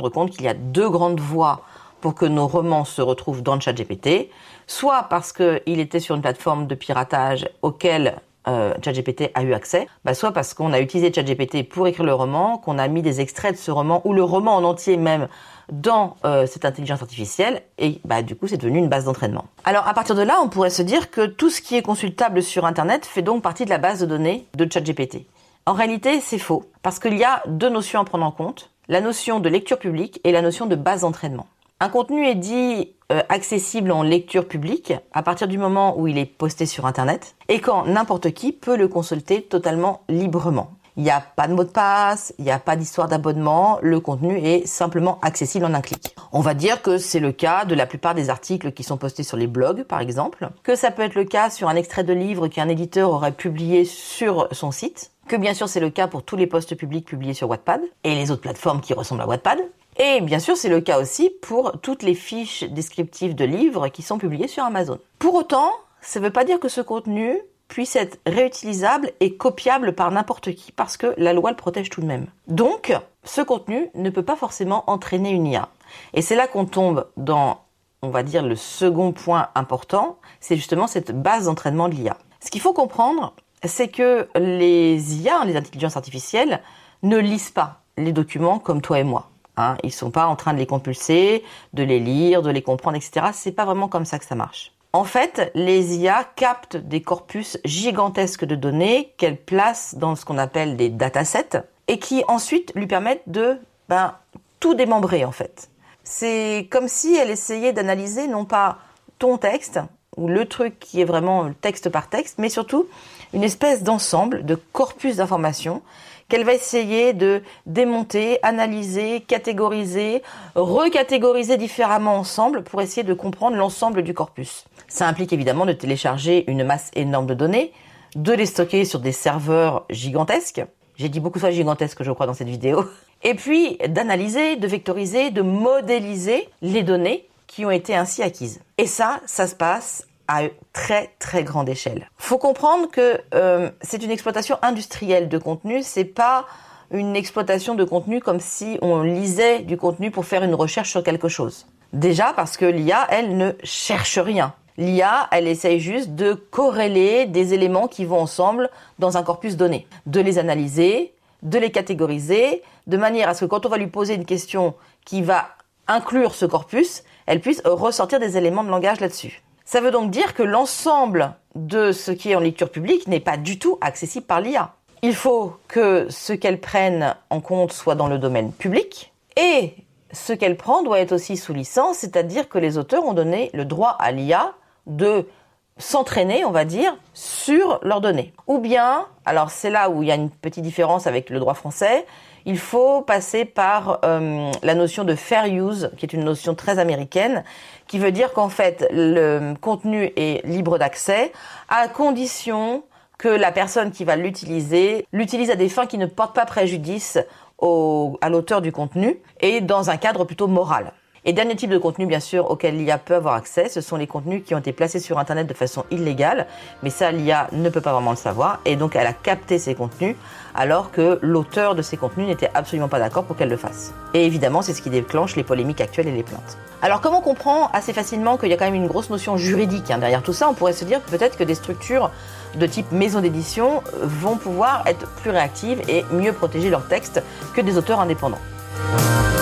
rendre compte qu'il y a deux grandes voies pour que nos romans se retrouvent dans ChatGPT, soit parce qu'il était sur une plateforme de piratage auquel ChatGPT a eu accès, soit parce qu'on a utilisé ChatGPT pour écrire le roman, qu'on a mis des extraits de ce roman, ou le roman en entier même, dans cette intelligence artificielle, et du coup c'est devenu une base d'entraînement. Alors à partir de là, on pourrait se dire que tout ce qui est consultable sur Internet fait donc partie de la base de données de ChatGPT. En réalité, c'est faux, parce qu'il y a deux notions à prendre en compte, la notion de lecture publique et la notion de base d'entraînement. Un contenu est dit accessible en lecture publique à partir du moment où il est posté sur Internet et quand n'importe qui peut le consulter totalement librement. Il n'y a pas de mot de passe, il n'y a pas d'histoire d'abonnement, le contenu est simplement accessible en un clic. On va dire que c'est le cas de la plupart des articles qui sont postés sur les blogs, par exemple, que ça peut être le cas sur un extrait de livre qu'un éditeur aurait publié sur son site, que bien sûr c'est le cas pour tous les posts publics publiés sur Wattpad et les autres plateformes qui ressemblent à Wattpad. Et bien sûr, c'est le cas aussi pour toutes les fiches descriptives de livres qui sont publiées sur Amazon. Pour autant, ça ne veut pas dire que ce contenu puisse être réutilisable et copiable par n'importe qui, parce que la loi le protège tout de même. Donc, ce contenu ne peut pas forcément entraîner une IA. Et c'est là qu'on tombe dans, on va dire, le second point important, c'est justement cette base d'entraînement de l'IA. Ce qu'il faut comprendre, c'est que les IA, les intelligences artificielles, ne lisent pas les documents comme toi et moi. Ils sont pas en train de les compulser, de les lire, de les comprendre, etc. C'est pas vraiment comme ça que ça marche. En fait, les IA captent des corpus gigantesques de données qu'elles placent dans ce qu'on appelle des datasets et qui ensuite lui permettent de tout démembrer en fait. C'est comme si elle essayait d'analyser non pas ton texte ou le truc qui est vraiment texte par texte, mais surtout une espèce d'ensemble de corpus d'informations qu'elle va essayer de démonter, analyser, catégoriser, recatégoriser différemment ensemble pour essayer de comprendre l'ensemble du corpus. Ça implique évidemment de télécharger une masse énorme de données, de les stocker sur des serveurs gigantesques. J'ai dit beaucoup de fois gigantesques, je crois, dans cette vidéo. Et puis d'analyser, de vectoriser, de modéliser les données qui ont été ainsi acquises. Et ça se passe à très très grande échelle. Faut comprendre que c'est une exploitation industrielle de contenu, c'est pas une exploitation de contenu comme si on lisait du contenu pour faire une recherche sur quelque chose. Déjà parce que l'IA, elle ne cherche rien. L'IA, elle essaye juste de corréler des éléments qui vont ensemble dans un corpus donné, de les analyser, de les catégoriser, de manière à ce que quand on va lui poser une question qui va inclure ce corpus, elle puisse ressortir des éléments de langage là-dessus. Ça veut donc dire que l'ensemble de ce qui est en lecture publique n'est pas du tout accessible par l'IA. Il faut que ce qu'elle prenne en compte soit dans le domaine public et ce qu'elle prend doit être aussi sous licence, c'est-à-dire que les auteurs ont donné le droit à l'IA de s'entraîner, on va dire, sur leurs données. Ou bien, alors c'est là où il y a une petite différence avec le droit français, il faut passer par la notion de fair use, qui est une notion très américaine, qui veut dire qu'en fait, le contenu est libre d'accès, à condition que la personne qui va l'utilise à des fins qui ne portent pas préjudice à l'auteur du contenu, et dans un cadre plutôt moral. Et dernier type de contenu, bien sûr, auquel l'IA peut avoir accès, ce sont les contenus qui ont été placés sur Internet de façon illégale, mais ça, l'IA ne peut pas vraiment le savoir, et donc elle a capté ces contenus, alors que l'auteur de ces contenus n'était absolument pas d'accord pour qu'elle le fasse. Et évidemment, c'est ce qui déclenche les polémiques actuelles et les plaintes. Alors, comme on comprend assez facilement qu'il y a quand même une grosse notion juridique derrière tout ça, on pourrait se dire peut-être que des structures de type maison d'édition vont pouvoir être plus réactives et mieux protéger leurs textes que des auteurs indépendants.